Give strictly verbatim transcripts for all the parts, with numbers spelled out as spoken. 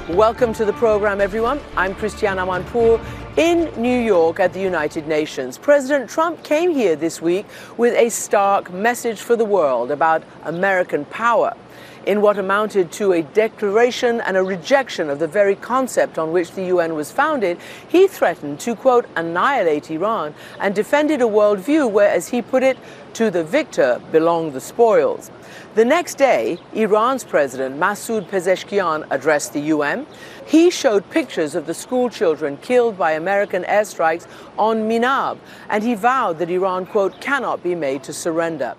Welcome to the program, everyone. I'm Christiane Amanpour in New York at the United Nations. President Trump came here this week with a stark message for the world about American power. In what amounted to a declaration and a rejection of the very concept on which the U N was founded, he threatened to, quote, annihilate Iran and defended a worldview where, as he put it, to the victor belong the spoils. The next day, Iran's president, Masoud Pezeshkian, addressed the U N. He showed pictures of the school children killed by American airstrikes on Minab, and he vowed that Iran, quote, cannot be made to surrender.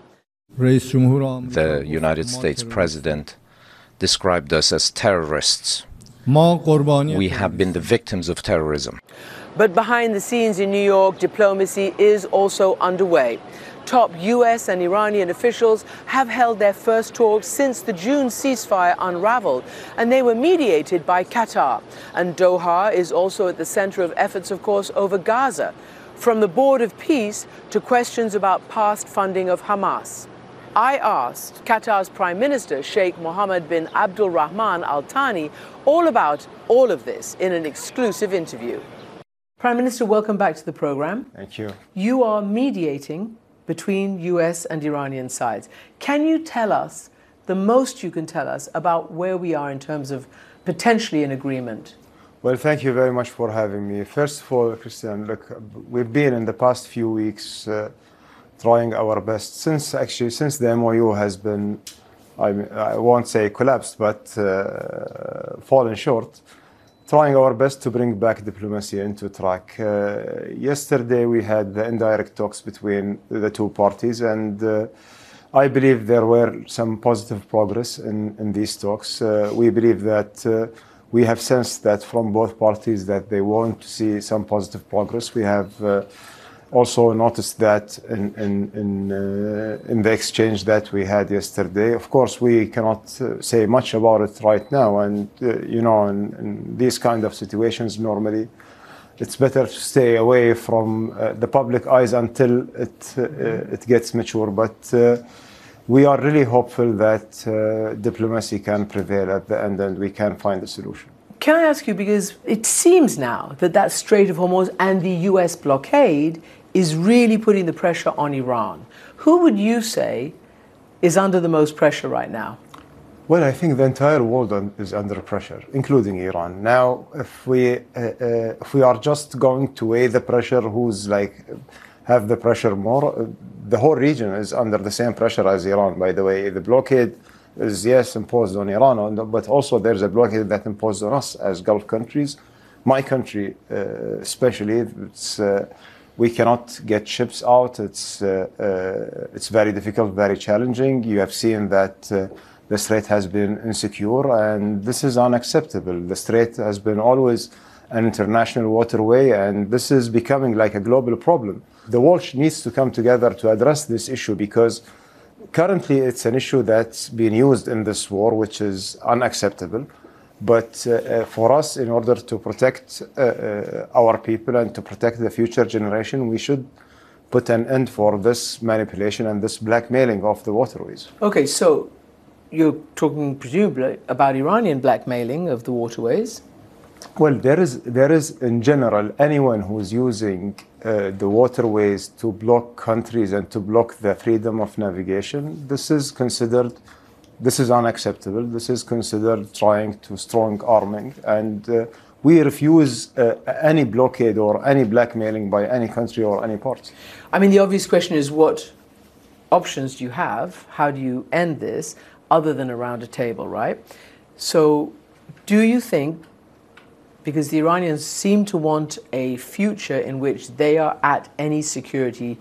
The United States president described us as terrorists. We have been the victims of terrorism. But behind the scenes in New York, diplomacy is also underway. Top U S and Iranian officials have held their first talks since the June ceasefire unraveled, and they were mediated by Qatar. And Doha is also at the center of efforts, of course, over Gaza, from the Board of Peace to questions about past funding of Hamas. I asked Qatar's Prime Minister, Sheikh Mohammed bin Abdul Rahman Al Thani, all about all of this in an exclusive interview. Prime Minister, welcome back to the program. Thank you. You are mediating between U S and Iranian sides. Can you tell us, the most you can tell us, about where we are in terms of potentially an agreement? Well, thank you very much for having me. First of all, Christian, look, we've been in the past few weeks uh, trying our best since actually since the M O U has been, I, I won't say collapsed, but uh, fallen short, trying our best to bring back diplomacy into track. Uh, yesterday we had the indirect talks between the two parties, and uh, I believe there were some positive progress in, in these talks. Uh, we believe that uh, we have sensed that from both parties that they want to see some positive progress. We have uh, also noticed that in, in, in, uh, in the exchange that we had yesterday. Of course, we cannot uh, say much about it right now. And, uh, you know, in, in these kind of situations, normally, it's better to stay away from uh, the public eyes until it, uh, it gets mature. But uh, we are really hopeful that uh, diplomacy can prevail at the end and we can find a solution. Can I ask you, because it seems now that that Strait of Hormuz and the U S blockade is really putting the pressure on Iran. Who would you say is under the most pressure right now? Well, I think the entire world is under pressure, including Iran. Now, if we uh, uh, if we are just going to weigh the pressure, who's like have the pressure more, uh, the whole region is under the same pressure as Iran. By the way, the blockade is, yes, imposed on Iran, but also there's a blockade that imposed on us as Gulf countries. My country, uh, especially, it's, uh, we cannot get ships out. It's, uh, uh, it's very difficult, very challenging. You have seen that uh, the strait has been insecure, and this is unacceptable. The strait has been always an international waterway, and this is becoming like a global problem. The world needs to come together to address this issue, because currently, it's an issue that's being used in this war, which is unacceptable. But uh, for us, in order to protect uh, uh, our people and to protect the future generation, we should put an end for this manipulation and this blackmailing of the waterways. Okay, so you're talking presumably about Iranian blackmailing of the waterways? Well, there is, there is in general, anyone who's using uh, the waterways to block countries and to block the freedom of navigation, this is considered, this is unacceptable. This is considered trying to strong arming. And uh, we refuse uh, any blockade or any blackmailing by any country or any part. I mean, the obvious question is, what options do you have? How do you end this other than around a table, right? So do you think, because the Iranians seem to want a future in which they are at any security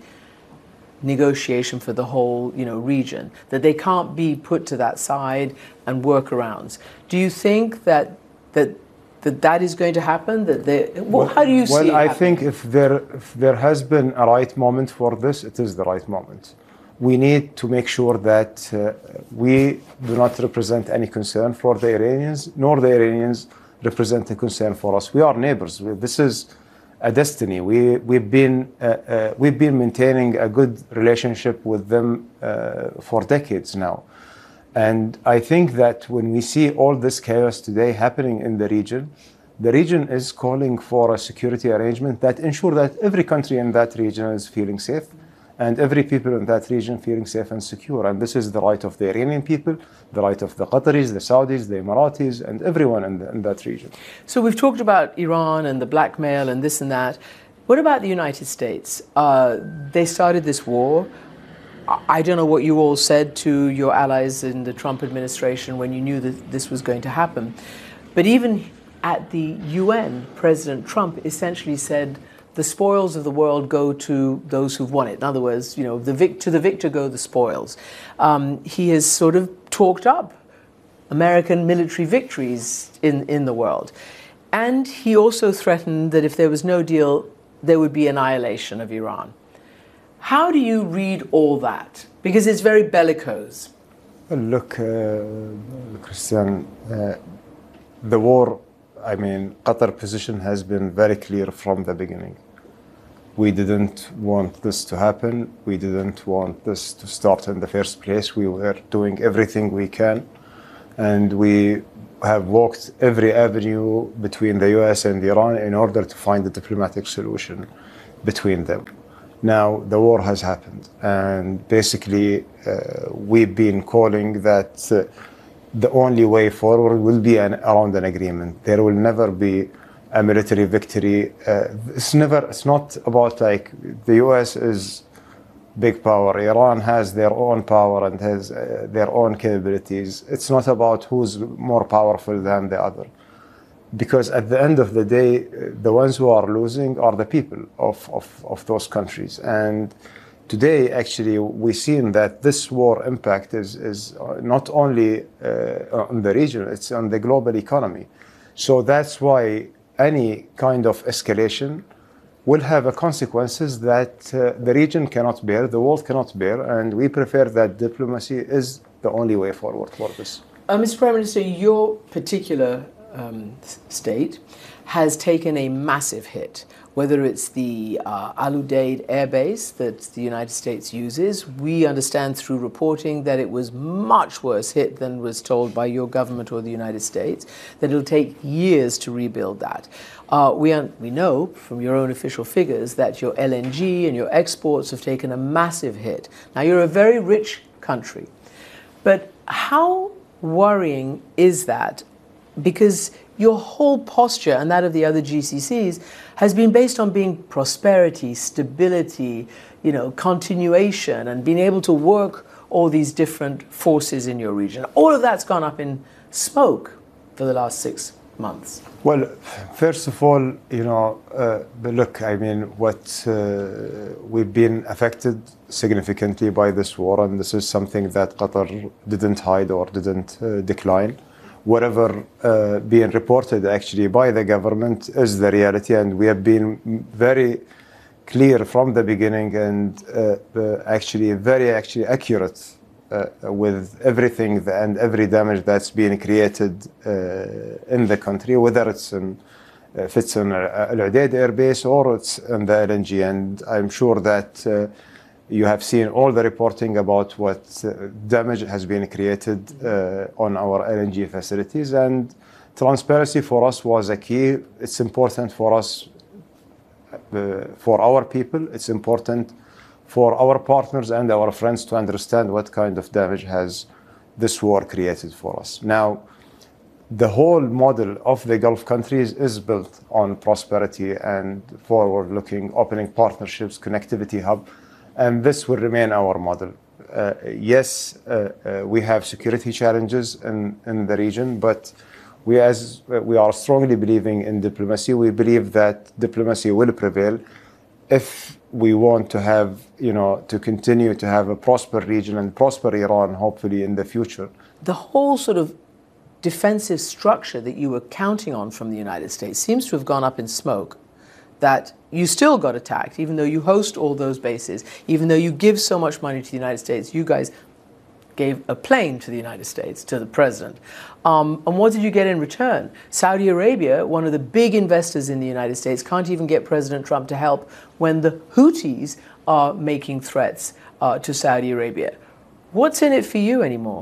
negotiation for the whole, you know, region, that they can't be put to that side and workarounds. Do you think that that that, that is going to happen? That they, well, well, how do you well, see it Well, I happening? think if there if there has been a right moment for this, it is the right moment. We need to make sure that uh, we do not represent any concern for the Iranians, nor the Iranians represent a concern for us. We are neighbors. This is a destiny. We, we've, been, uh, uh, we've been maintaining a good relationship with them uh, for decades now. And I think that when we see all this chaos today happening in the region, the region is calling for a security arrangement that ensure that every country in that region is feeling safe, and every people in that region feeling safe and secure. And this is the right of the Iranian people, the right of the Qataris, the Saudis, the Emiratis, and everyone in, the, in that region. So we've talked about Iran and the blackmail and this and that. What about the United States? Uh, they started this war. I don't know what you all said to your allies in the Trump administration when you knew that this was going to happen. But even at the U N, President Trump essentially said the spoils of the world go to those who've won it. In other words, you know, the vic- to the victor go the spoils. Um, he has sort of talked up American military victories in, in the world. And he also threatened that if there was no deal, there would be annihilation of Iran. How do you read all that? Because it's very bellicose. Well, look, uh, Christian, uh, the war, I mean, Qatar's position has been very clear from the beginning. We didn't want this to happen. We didn't want this to start in the first place. We were doing everything we can. And we have walked every avenue between the U S and Iran in order to find a diplomatic solution between them. Now, the war has happened. And basically, uh, we've been calling that uh, the only way forward will be an, around an agreement. There will never be a military victory. Uh, it's never. It's not about like the U S is big power. Iran has their own power and has uh, their own capabilities. It's not about who's more powerful than the other. Because at the end of the day, the ones who are losing are the people of, of, of those countries. And today, actually, we've seen that this war impact is, is not only uh, on the region, it's on the global economy. So that's why any kind of escalation will have a consequences that uh, the region cannot bear, the world cannot bear, and we prefer that diplomacy is the only way forward for this. Uh, Mister Prime Minister, your particular um, state has taken a massive hit, whether it's the uh, Al Udeid air base that the United States uses. We understand through reporting that it was much worse hit than was told by your government or the United States, that it'll take years to rebuild that. Uh, we, un- we know from your own official figures that your L N G and your exports have taken a massive hit. Now, you're a very rich country, but how worrying is that? Because your whole posture and that of the other G C Cs has been based on being prosperity, stability, you know, continuation, and being able to work all these different forces in your region. All of that's gone up in smoke for the last six months. Well, first of all, you know, uh, but look, I mean, what uh, we've been affected significantly by this war, and this is something that Qatar didn't hide or didn't uh, decline. Whatever uh, being reported actually by the government is the reality, and we have been very clear from the beginning and uh, uh, actually very actually accurate uh, with everything and every damage that's being created uh, in the country, whether it's in uh, if it's in Al Udeid Air Base or it's in the L N G. And I'm sure that uh, you have seen all the reporting about what uh, damage has been created uh, on our L N G facilities, and transparency for us was a key. It's important for us, uh, for our people. It's important for our partners and our friends to understand what kind of damage has this war created for us. Now, the whole model of the Gulf countries is built on prosperity and forward-looking, opening partnerships, connectivity hub. And this will remain our model. Uh, yes, uh, uh, we have security challenges in, in the region, but we, as we are strongly believing in diplomacy. We believe that diplomacy will prevail if we want to have, you know, to continue to have a prosper region and prosper Iran, hopefully in the future. The whole sort of defensive structure that you were counting on from the United States seems to have gone up in smoke. That you still got attacked, even though you host all those bases, even though you give so much money to the United States. You guys gave a plane to the United States, to the president. Um, and what did you get in return? Saudi Arabia, one of the big investors in the United States, can't even get President Trump to help when the Houthis are making threats uh, to Saudi Arabia. What's in it for you anymore?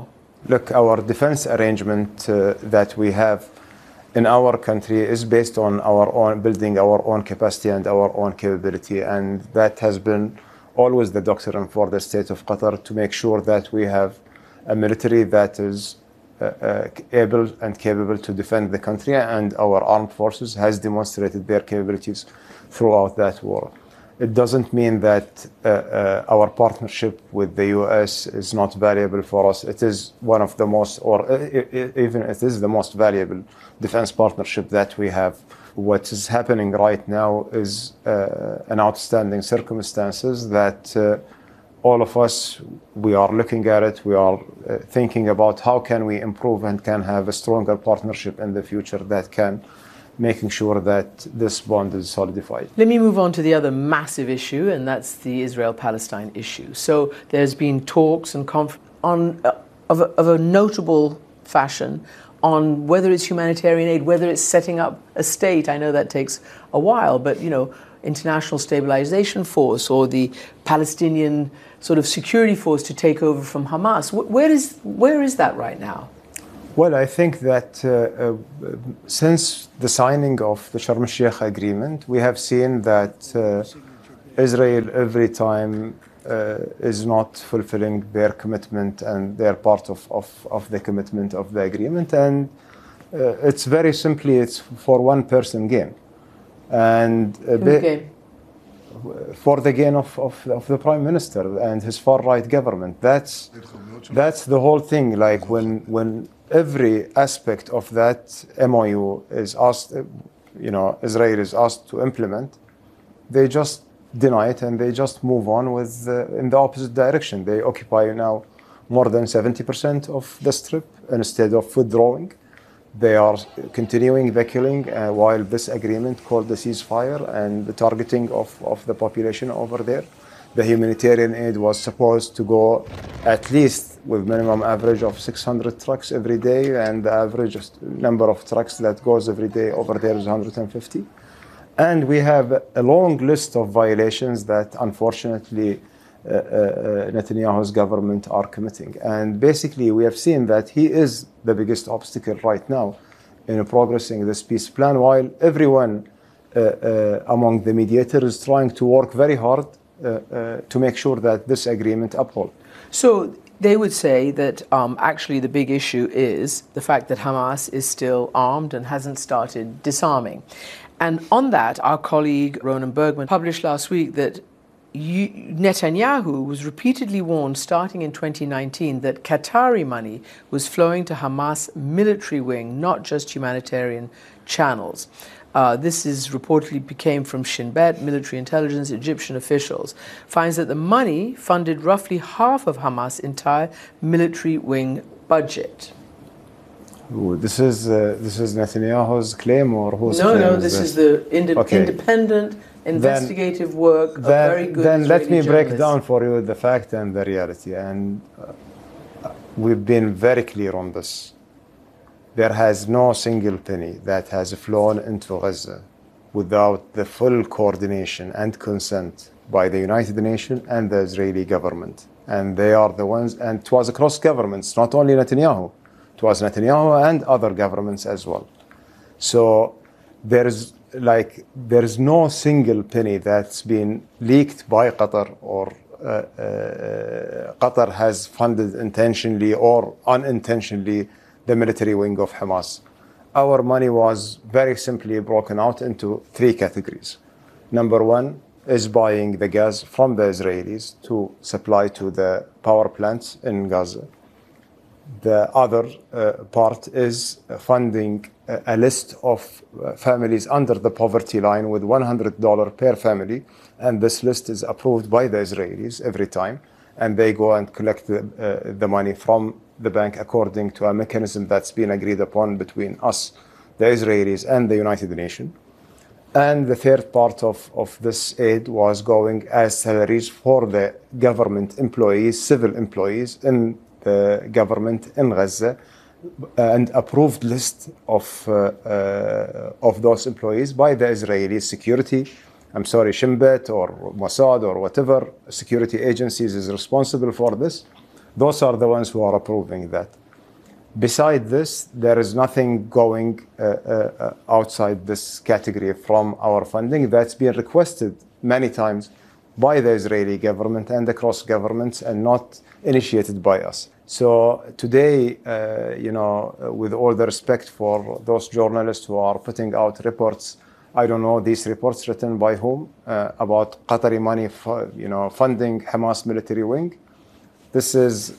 Look, our defense arrangement uh, that we have in our country is based on our own building our own capacity and our own capability, and that has been always the doctrine for the state of Qatar, to make sure that we have a military that is uh, uh, able and capable to defend the country, and our armed forces has demonstrated their capabilities throughout that war. It doesn't mean that uh, uh, our partnership with the U S is not valuable for us. It is one of the most, or uh, even it is the most valuable defense partnership that we have. What is happening right now is uh, an outstanding circumstances that uh, all of us, we are looking at it, we are uh, thinking about how can we improve and can have a stronger partnership in the future that can making sure that this bond is solidified. Let me move on to the other massive issue, and that's the Israel-Palestine issue. So there's been talks and conf- on uh, of, a, of a notable fashion on whether it's humanitarian aid, whether it's setting up a state. I know that takes a while, but you know, International Stabilization Force or the Palestinian sort of security force to take over from Hamas. Where is where is that right now? Well, I think that uh, uh, since the signing of the Sharm el-Sheikh agreement, we have seen that uh, Israel every time uh, is not fulfilling their commitment and their part of, of, of the commitment of the agreement. And uh, it's very simply, it's for one person gain. And uh, okay. for the gain of, of, of the Prime Minister and his far-right government. That's, that's the whole thing. Like when, when every aspect of that M O U is asked, you know, Israel is asked to implement, they just deny it and they just move on with uh, in the opposite direction. They occupy now more than seventy percent of the strip instead of withdrawing. They are continuing the killing uh, while this agreement called the ceasefire and the targeting of, of the population over there. The humanitarian aid was supposed to go at least with minimum average of six hundred trucks every day, and the average number of trucks that goes every day over there is one hundred fifty. And we have a long list of violations that unfortunately uh, uh, Netanyahu's government are committing. And basically we have seen that he is the biggest obstacle right now in progressing this peace plan, while everyone uh, uh, among the mediators is trying to work very hard Uh, uh, to make sure that this agreement uphold. So they would say that um, actually the big issue is the fact that Hamas is still armed and hasn't started disarming. And on that, our colleague Ronan Bergman published last week that you, Netanyahu was repeatedly warned starting in twenty nineteen that Qatari money was flowing to Hamas military wing, not just humanitarian channels. Uh, this is reportedly became from Shin Bet, military intelligence, Egyptian officials, finds that the money funded roughly half of Hamas' entire military wing budget. Ooh, this is uh, this is Netanyahu's claim, or whose no, claim? No, is this this? is the inde- okay. independent investigative then, work of then, very good Then Israeli let me break journalists. down for you the fact and the reality. And uh, we've been very clear on this. There has no single penny that has flown into Gaza without the full coordination and consent by the United Nations and the Israeli government. And they are the ones, and it was across governments, not only Netanyahu, it was Netanyahu and other governments as well. So there is like, there is no single penny that's been leaked by Qatar or uh, uh, Qatar has funded intentionally or unintentionally the military wing of Hamas. Our money was very simply broken out into three categories. Number one is buying the gas from the Israelis to supply to the power plants in Gaza. The other uh, part is funding a, a list of uh, families under the poverty line with one hundred dollars per family, and this list is approved by the Israelis every time, and they go and collect the, uh, the money from the bank according to a mechanism that's been agreed upon between us, the Israelis, and the United Nations. And the third part of, of this aid was going as salaries for the government employees, civil employees in the government in Gaza, and approved list of, uh, uh, of those employees by the Israeli security, I'm sorry, Shin Bet or Mossad or whatever security agencies is responsible for this. Those are the ones who are approving that. Beside this, there is nothing going uh, uh, outside this category from our funding that's been requested many times by the Israeli government and across governments and not initiated by us. So today, uh, you know, with all the respect for those journalists who are putting out reports, I don't know these reports written by whom, uh, about Qatari money, for, you know, funding Hamas military wing. This is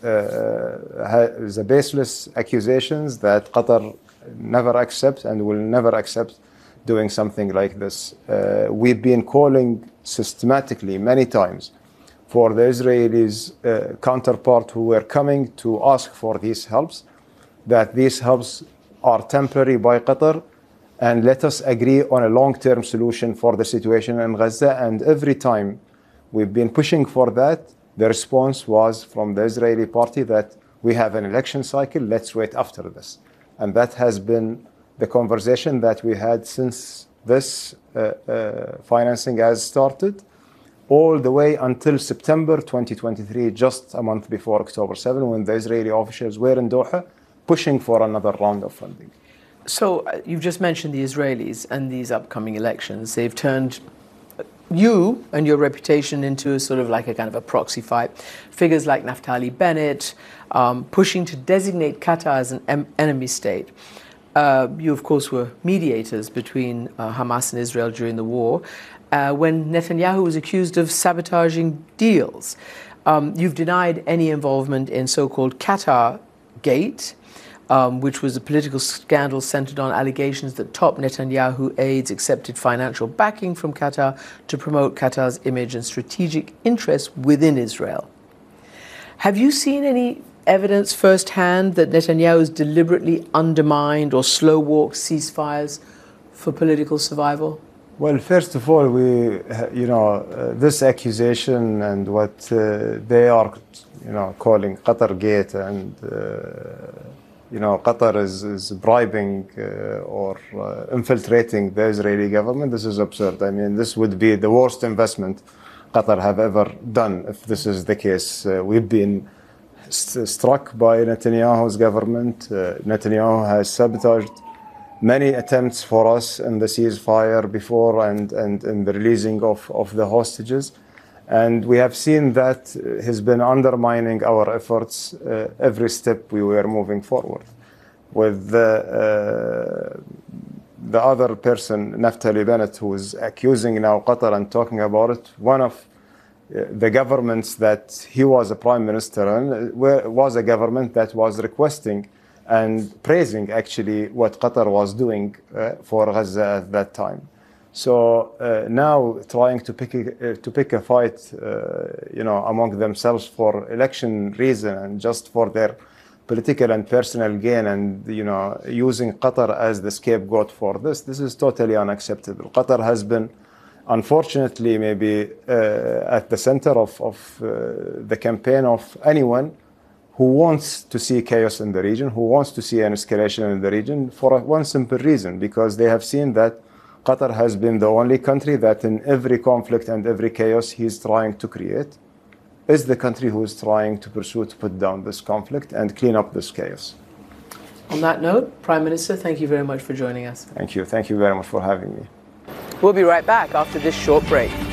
uh, the baseless accusations that Qatar never accepts and will never accept doing something like this. Uh, we've been calling systematically many times for the Israelis' uh, counterpart who were coming to ask for these helps, that these helps are temporary by Qatar, and let us agree on a long-term solution for the situation in Gaza. And every time we've been pushing for that, the response was from the Israeli party that we have an election cycle, let's wait after this. And that has been the conversation that we had since this uh, uh, financing has started, all the way until September twenty twenty-three, just a month before October seventh, when the Israeli officials were in Doha pushing for another round of funding. So uh, you've just mentioned the Israelis and these upcoming elections. They've turned you and your reputation into a sort of like a kind of a proxy fight. Figures like Naftali Bennett um, pushing to designate Qatar as an em- enemy state. Uh, you, of course, were mediators between uh, Hamas and Israel during the war uh, when Netanyahu was accused of sabotaging deals. Um, you've denied any involvement in so-called Qatar Gate, Um, which was a political scandal centered on allegations that top Netanyahu aides accepted financial backing from Qatar to promote Qatar's image and strategic interests within Israel. Have you seen any evidence firsthand that Netanyahu has deliberately undermined or slow-walked ceasefires for political survival? Well, first of all, we, you know, uh, this accusation and what uh, they are, you know, calling Qatar Gate and uh, you know, Qatar is, is bribing uh, or uh, infiltrating the Israeli government. This is absurd. I mean, this would be the worst investment Qatar have ever done if this is the case. Uh, we've been st- struck by Netanyahu's government. Uh, Netanyahu has sabotaged many attempts for us in the ceasefire before and, and in the releasing of, of the hostages. And we have seen that he's been undermining our efforts uh, every step we were moving forward. With the, uh, the other person, Naftali Bennett, who is accusing now Qatar and talking about it, one of uh, the governments that he was a prime minister in was a government that was requesting and praising actually what Qatar was doing uh, for Gaza at that time. So uh, now trying to pick a, uh, to pick a fight, uh, you know, among themselves for election reason and just for their political and personal gain, and you know, using Qatar as the scapegoat for this, this is totally unacceptable. Qatar has been, unfortunately, maybe uh, at the center of, of uh, the campaign of anyone who wants to see chaos in the region, who wants to see an escalation in the region, for one simple reason, because they have seen that Qatar has been the only country that in every conflict and every chaos he's trying to create is the country who is trying to pursue to put down this conflict and clean up this chaos. On that note, Prime Minister, thank you very much for joining us. Thank you. Thank you very much for having me. We'll be right back after this short break.